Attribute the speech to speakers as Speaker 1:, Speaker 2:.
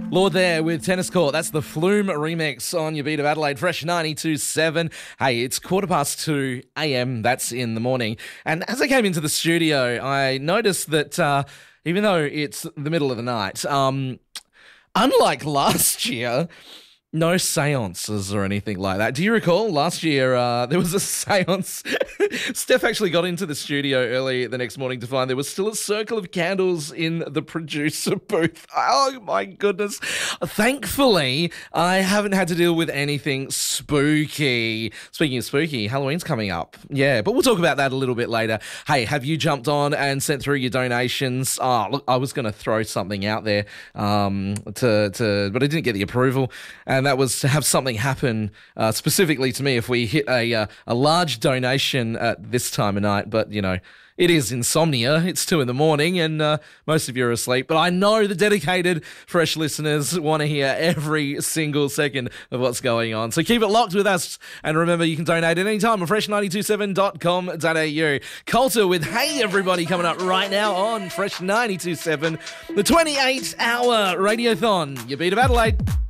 Speaker 1: Lord there with Tennis Court. That's the Flume remix on your beat of Adelaide. Fresh 92.7. Hey, it's 2:15 a.m. That's in the morning. And as I came into the studio, I noticed that even though it's the middle of the night, unlike last year, no seances or anything like that. Do you recall last year there was a seance? Steph actually got into the studio early the next morning to find there was still a circle of candles in the producer booth. Oh my goodness. Thankfully, I haven't had to deal with anything spooky. Speaking of spooky, Halloween's coming up. Yeah, but we'll talk about that a little bit later. Hey, have you jumped on and sent through your donations? Oh, look, I was going to throw something out there but I didn't get the approval. And that was to have something happen specifically to me if we hit a large donation at this time of night. But, you know, it is insomnia. It's 2 a.m. and most of you are asleep. But I know the dedicated Fresh listeners want to hear every single second of what's going on. So keep it locked with us. And remember, you can donate at any time on fresh927.com.au. Coulter with Hey Everybody coming up right now on Fresh 92.7, the 28-hour radiothon. Your beat of Adelaide.